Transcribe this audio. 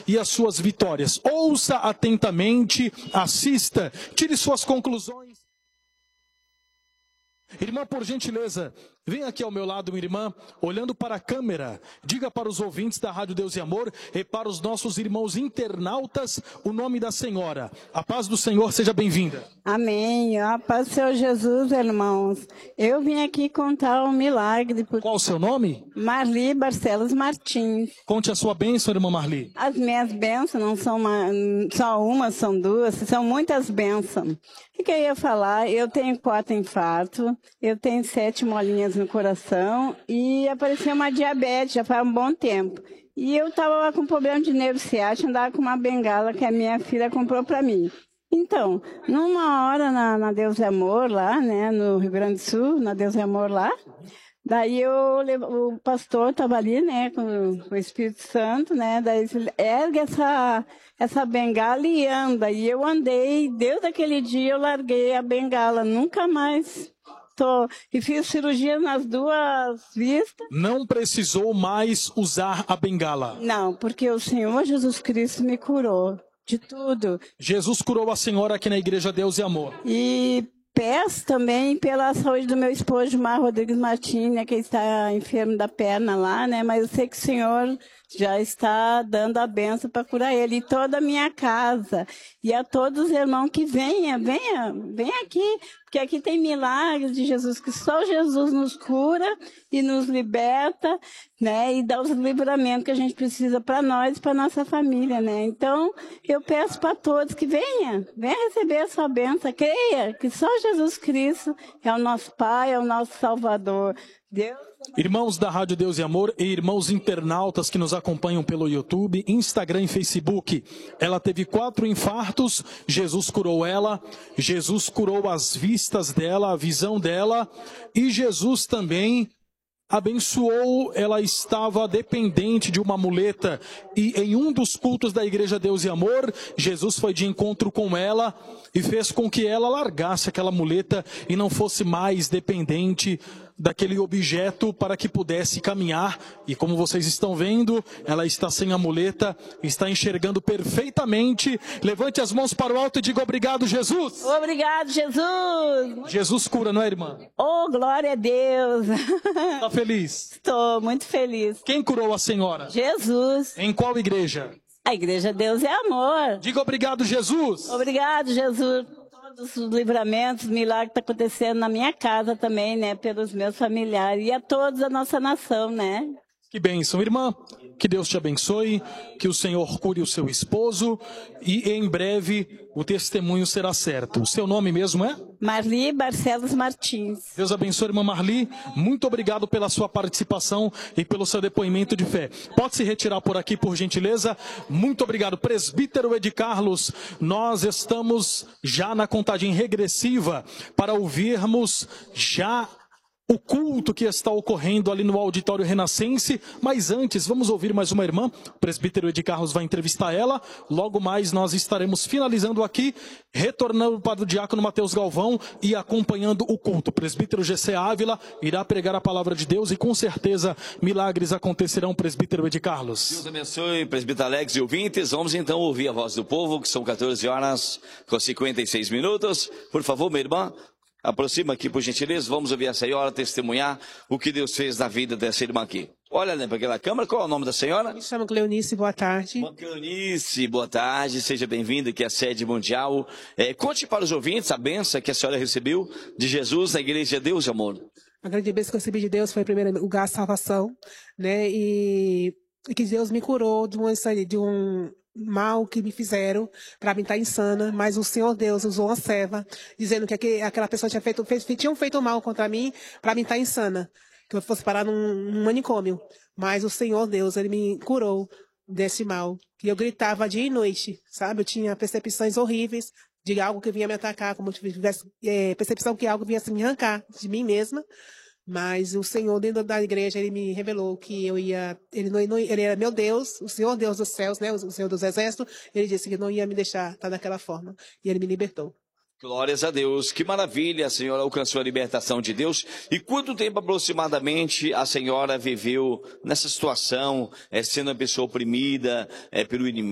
e as suas vitórias. Ouça atentamente, assista, tire suas conclusões. Irmã, por gentileza, venha aqui ao meu lado, minha irmã, olhando para a câmera. Diga para os ouvintes da Rádio Deus e Amor e para os nossos irmãos internautas o nome da senhora. A paz do Senhor, seja bem-vinda. Amém. A paz do Senhor Jesus, irmãos. Eu vim aqui contar um milagre. Qual o seu nome? Marli Barcelos Martins. Conte a sua bênção, irmã Marli. As minhas bênçãos não são só uma, são duas, são muitas bênçãos. O que eu ia falar? Eu tenho 4 infartos, eu tenho 7 molinhas no coração e apareceu uma diabetes já faz um bom tempo. E eu estava com problema de nervo ciático, andava com uma bengala que a minha filha comprou para mim. Então, numa hora na Deus e Amor lá, né, no Rio Grande do Sul, na Deus e Amor lá, daí o pastor estava ali, né, com o Espírito Santo, né, daí ele ergue essa bengala e anda. E eu andei, desde aquele dia eu larguei a bengala, nunca mais e fiz cirurgia nas 2 vistas. Não precisou mais usar a bengala? Não, porque o Senhor Jesus Cristo me curou de tudo. Jesus curou a senhora aqui na Igreja Deus e Amor. E peço também pela saúde do meu esposo, Gilmar Rodrigues Martins, né, que está enfermo da perna lá, né? Mas eu sei que o Senhor já está dando a bênção para curar ele e toda a minha casa. E a todos os irmãos que venha aqui, porque aqui tem milagres de Jesus, que só Jesus nos cura e nos liberta, né? E dá os livramentos que a gente precisa para nós e para nossa família, né? Então, eu peço para todos que venha receber a sua bênção, creia que só Jesus Cristo é o nosso Pai, é o nosso Salvador. Deus. Irmãos da Rádio Deus e Amor e irmãos internautas que nos acompanham pelo YouTube, Instagram e Facebook, ela teve 4 infartos, Jesus curou ela, Jesus curou as vistas dela, a visão dela, e Jesus também abençoou. Ela estava dependente de uma muleta e em um dos cultos da Igreja Deus e Amor, Jesus foi de encontro com ela e fez com que ela largasse aquela muleta e não fosse mais dependente daquele objeto para que pudesse caminhar. E como vocês estão vendo, ela está sem a muleta, está enxergando perfeitamente. Levante as mãos para o alto e diga obrigado, Jesus. Obrigado, Jesus. Jesus cura, não é, irmã? Oh, glória a Deus. Está feliz? Estou muito feliz. Quem curou a senhora? Jesus. Em qual igreja? A Igreja Deus é Amor. Diga obrigado, Jesus. Obrigado, Jesus. Todos os livramentos, milagres que estão acontecendo na minha casa também, né? Pelos meus familiares e a todos da nossa nação, né? Que bênção, irmã. Que Deus te abençoe, que o Senhor cure o seu esposo e em breve o testemunho será certo. O seu nome mesmo é? Marli Barcelos Martins. Deus abençoe, irmã Marli. Muito obrigado pela sua participação e pelo seu depoimento de fé. Pode se retirar por aqui, por gentileza. Muito obrigado. Presbítero Ed Carlos, nós estamos já na contagem regressiva para ouvirmos já o culto que está ocorrendo ali no Auditório Renascense, mas antes vamos ouvir mais uma irmã. O presbítero Ed Carlos vai entrevistar ela, logo mais nós estaremos finalizando aqui, retornando para o diácono Mateus Galvão e acompanhando o culto. O presbítero GC Ávila irá pregar a palavra de Deus e com certeza milagres acontecerão, presbítero Ed Carlos. Deus abençoe, presbítero Alex e ouvintes. Vamos então ouvir a voz do povo, que são 14 horas com 56 minutos. Por favor, minha irmã, aproxima aqui, por gentileza. Vamos ouvir a senhora testemunhar o que Deus fez na vida dessa irmã aqui. Olha, né, para aquela câmera. Qual é o nome da senhora? Me chamo Cleonice, boa tarde. Cleonice, boa tarde. Seja bem-vinda aqui à sede mundial. Conte para os ouvintes a bênção que a senhora recebeu de Jesus na Igreja Deus e Amor. A grande bênção que eu recebi de Deus foi, em primeiro lugar, a salvação, né? E que Deus me curou de um mal que me fizeram para mim estar insana, mas o Senhor Deus usou uma serva dizendo que aquela pessoa tinha feito mal contra mim para mim estar insana, que eu fosse parar num manicômio, mas o Senhor Deus, ele me curou desse mal, que eu gritava dia e noite, sabe? Eu tinha percepções horríveis de algo que vinha me atacar, como se tivesse percepção que algo vinha me arrancar de mim mesma. Mas o Senhor, dentro da igreja, ele me revelou que ele era meu Deus, o Senhor Deus dos céus, né, o Senhor dos exércitos. Ele disse que não ia me deixar estar daquela forma. E ele me libertou. Glórias a Deus, que maravilha, a senhora alcançou a libertação de Deus. E quanto tempo aproximadamente a senhora viveu nessa situação, sendo uma pessoa oprimida pelo inimigo?